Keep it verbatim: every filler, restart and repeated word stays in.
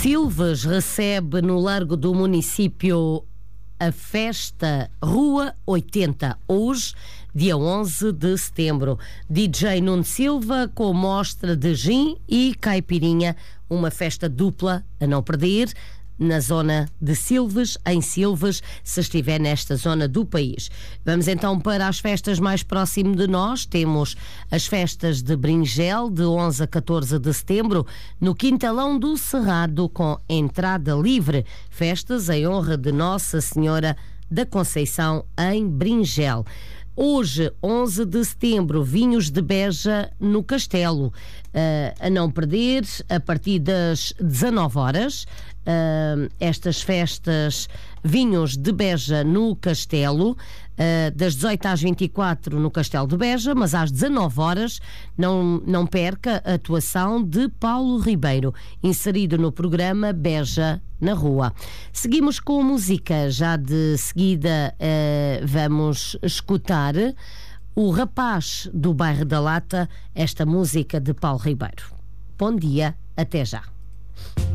Silves recebe no Largo do Município a festa Rua oitenta, hoje, dia onze de setembro. D J Nuno Silva com mostra de gin e caipirinha, uma festa dupla a não perder na zona de Silves, em Silves, se estiver nesta zona do país. Vamos então para as festas mais próximo de nós. Temos as festas de Bringel, de onze a catorze de setembro, no Quintalão do Cerrado, com entrada livre. Festas em honra de Nossa Senhora da Conceição, em Bringel. Hoje, onze de setembro, vinhos de Beja no Castelo. Uh, a não perder, a partir das dezanove horas, uh, estas festas vinhos de Beja no Castelo, uh, das dezoito às vinte e quatro no Castelo de Beja, mas às dezanove horas não, não perca a atuação de Paulo Ribeiro, inserido no programa Beja na Rua. Seguimos com música. Já de seguida uh, vamos escutar O Rapaz do Bairro da Lata, esta música de Paulo Ribeiro. Bom dia, até já.